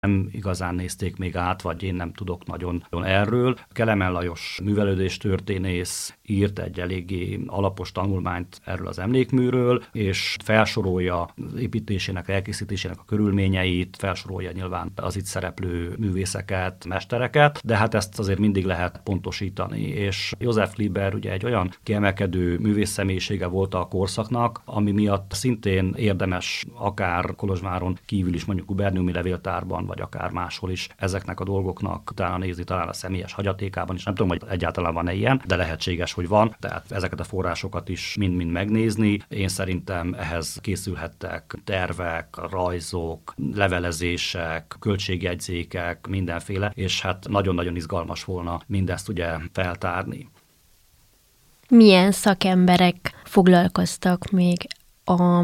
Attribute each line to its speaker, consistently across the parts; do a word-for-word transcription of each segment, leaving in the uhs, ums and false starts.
Speaker 1: nem igazán nézték még át, vagy én nem tudok nagyon, nagyon erről. Kelemen Lajos művelődéstörténész írt egy eléggé alapos tanulmányt erről az emlékműről, és felsorolja az építésének, elkészítésének a körülményeit, felsorolja nyilván az itt szereplő művészeket, mestereket, de hát ezt azért mindig lehet pontosítani. És József Liber ugye egy olyan kiemelkedő művészszemélysége volt a korszaknak, ami miatt szintén érdemes akár Kolozsváron kívül is, mondjuk guberniumi levéltárban, vagy akár máshol is ezeknek a dolgoknak utána nézni, talán a személyes hagyatékában is. Nem tudom, hogy egyáltalán van-e ilyen, de lehetséges, hogy van. Tehát ezeket a forrásokat is mind-mind megnézni. Én szerintem ehhez készülhettek tervek, rajzok, levelezések, költségjegyzékek, mindenféle, és hát nagyon-nagyon izgalmas volna mindezt ugye feltárni.
Speaker 2: Milyen szakemberek foglalkoztak még a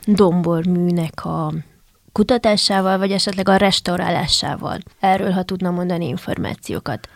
Speaker 2: domborműnek a kutatásával, vagy esetleg a restaurálásával? Erről, ha tudna mondani információkat.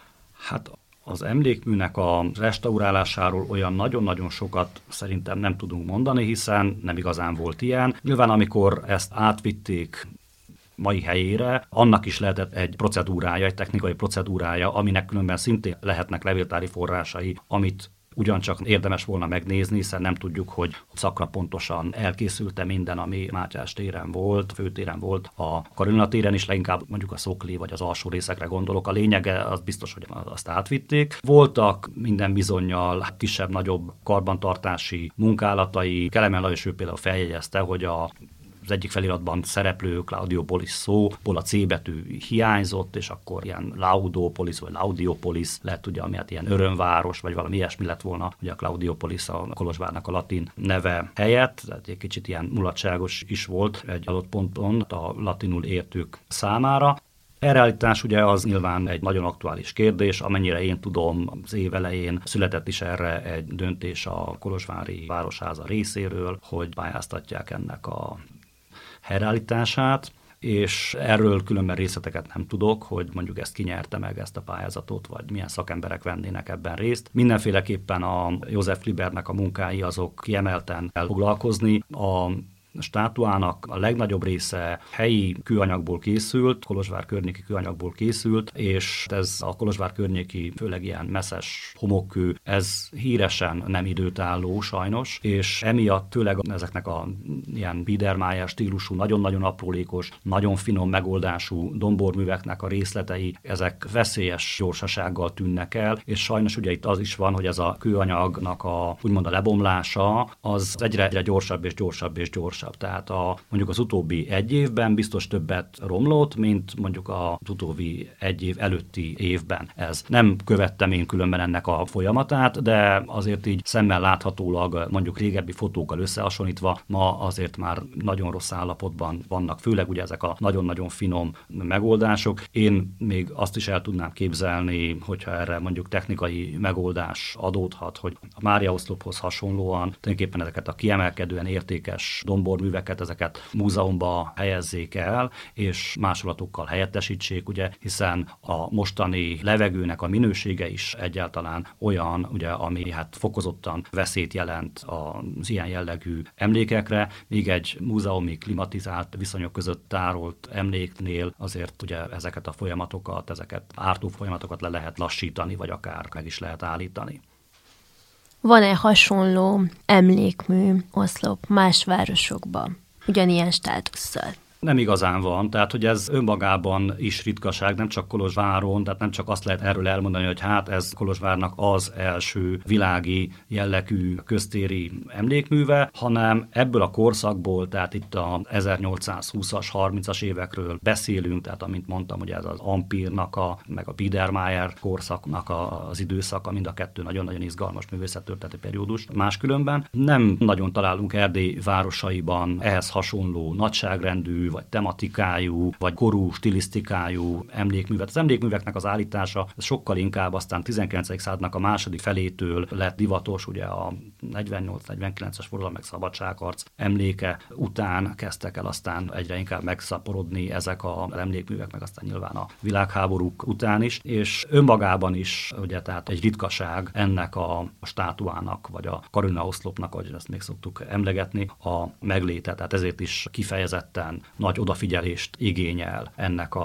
Speaker 1: Hát az emlékműnek a restaurálásáról olyan nagyon-nagyon sokat szerintem nem tudunk mondani, hiszen nem igazán volt ilyen. Nyilván amikor ezt átvitték mai helyére, annak is lehetett egy procedúrája, egy technikai procedúrája, aminek különben szintén lehetnek levéltári forrásai, amit ugyancsak érdemes volna megnézni, hiszen nem tudjuk, hogy szakra pontosan elkészült-e minden, ami Mátyás téren volt, főtéren volt, a Karolinha téren is, leginkább mondjuk a szokli vagy az alsó részekre gondolok. A lényege az biztos, hogy azt átvitték. Voltak minden bizonnyal kisebb-nagyobb karbantartási munkálatai. Kelemen Lajos ő például feljegyezte, hogy a az egyik feliratban szereplő Claudiopolis szóból a C betű hiányzott, és akkor ilyen Laudopolis vagy Laudiopolis lett ugye, ami hát ilyen örömváros, vagy valami ilyesmi lett volna, ugye a Claudiopolis a Kolozsvárnak a latin neve helyett, tehát egy kicsit ilyen mulatságos is volt egy adott ponton a latinul értők számára. Elreállítás ugye az nyilván egy nagyon aktuális kérdés, amennyire én tudom, az év elején született is erre egy döntés a Kolozsvári Városháza részéről, hogy pályáztatják ennek a helyreállítását, és erről különben részleteket nem tudok, hogy mondjuk ezt kinyerte meg, ezt a pályázatot, vagy milyen szakemberek vennének ebben részt. Mindenféleképpen a József Libernek a munkái azok kiemelten kell foglalkozni. A státuának a legnagyobb része helyi kőanyagból készült, Kolozsvár környéki kőanyagból készült, és ez a Kolozsvár környéki, főleg ilyen messzes homokkő, ez híresen nem időtálló sajnos, és emiatt tőleg ezeknek a ilyen Biedermeier stílusú, nagyon-nagyon aprólékos, nagyon finom megoldású domborműveknek a részletei, ezek veszélyes gyorsasággal tűnnek el, és sajnos ugye itt az is van, hogy ez a kőanyagnak a úgymond a lebomlása, az egyre, egyre gyorsabb és gyorsabb és gyorsabb. Tehát a, mondjuk az utóbbi egy évben biztos többet romlott, mint mondjuk az utóbbi egy év előtti évben. Ez nem követtem én különben ennek a folyamatát, de azért így szemmel láthatólag mondjuk régebbi fotókkal összehasonlítva ma azért már nagyon rossz állapotban vannak, főleg ugye ezek a nagyon-nagyon finom megoldások. Én még azt is el tudnám képzelni, hogyha erre mondjuk technikai megoldás adódhat, hogy a Mária oszlophoz hasonlóan tulajdonképpen ezeket a kiemelkedően értékes dombor műveket, ezeket múzeumba helyezzék el, és másolatokkal helyettesítsék, ugye, hiszen a mostani levegőnek a minősége is egyáltalán olyan, ugye, ami hát fokozottan veszélyt jelent az ilyen jellegű emlékekre, míg egy múzeumi klimatizált viszonyok között tárolt emléknél azért ugye ezeket a folyamatokat, ezeket ártó folyamatokat le lehet lassítani, vagy akár meg is lehet állítani.
Speaker 2: Van-e hasonló emlékmű oszlop más városokban, ugyanilyen státusszal?
Speaker 1: Nem igazán van, tehát hogy ez önmagában is ritkaság, nem csak Kolozsváron, tehát nem csak azt lehet erről elmondani, hogy hát ez Kolozsvárnak az első világi jellegű köztéri emlékműve, hanem ebből a korszakból, tehát itt a ezernyolcszázhúszas, harmincas évekről beszélünk, tehát amint mondtam, hogy ez az Ampírnak, a, meg a Biedermeier korszaknak a, az időszaka, mind a kettő nagyon-nagyon izgalmas művészettörténeti periódus. Máskülönben nem nagyon találunk Erdély városaiban ehhez hasonló nagyságrendű, vagy tematikájú, vagy korú, stilisztikájú emlékművet. Az emlékműveknek az állítása sokkal inkább aztán tizenkilencedik századnak a második felétől lett divatos, ugye a negyvennyolc negyvenkilences forradalom meg szabadságharc emléke után kezdtek el aztán egyre inkább megszaporodni ezek az emlékművek, meg aztán nyilván a világháborúk után is, és önmagában is ugye tehát egy ritkaság ennek a státuának, vagy a Karolinha oszlopnak, ahogy ezt még szoktuk emlegetni, a megléte, tehát ezért is kifejezetten nagy odafigyelést igényel ennek